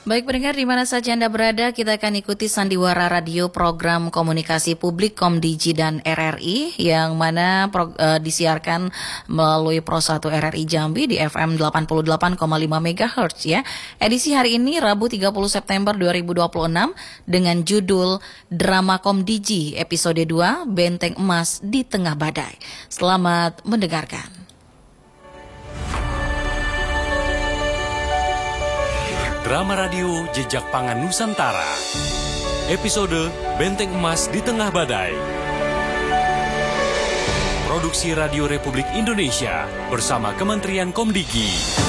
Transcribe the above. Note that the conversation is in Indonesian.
Baik pendengar, di mana saja Anda berada, kita akan ikuti Sandiwara Radio program komunikasi publik Komdigi dan RRI yang mana disiarkan melalui Pro 1 RRI Jambi di FM 88,5 MHz ya. Edisi hari ini Rabu 30 September 2026 dengan judul Drama Komdigi episode 2 Benteng Emas di Tengah Badai. Selamat mendengarkan. Drama Radio Jejak Pangan Nusantara. Episode Benteng Emas di Tengah Badai. Produksi Radio Republik Indonesia bersama Kementerian Komdigi.